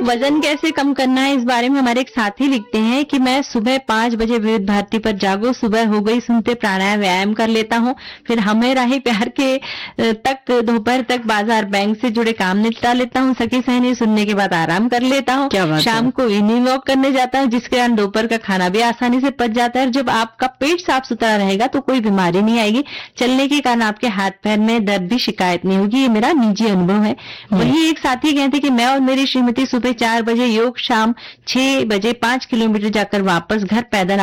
वजन कैसे कम करना है इस बारे में हमारे एक साथी लिखते हैं कि मैं सुबह 5 बजे विविध भारती पर जागो, सुबह हो गई सुनते प्राणायाम व्यायाम कर लेता हूँ, फिर हमें राही प्यार के तक दोपहर तक बाजार बैंक से जुड़े काम निपटा लेता हूँ, सखी सहनी सुनने के बाद आराम कर लेता हूँ, शाम को इवनिंग वॉक करने जाता हूँ जिसके कारण दोपहर का खाना भी आसानी से पच जाता है। जब आपका पेट साफ सुथरा रहेगा तो कोई बीमारी नहीं आएगी, चलने के कारण आपके हाथ पैर में दर्द भी शिकायत नहीं होगी। ये मेरा निजी अनुभव है। वही एक साथी कहते कि मैं और मेरी श्रीमती सुबह 4 बजे योग, शाम 6 बजे 5 किलोमीटर जाकर वापस घर पैदल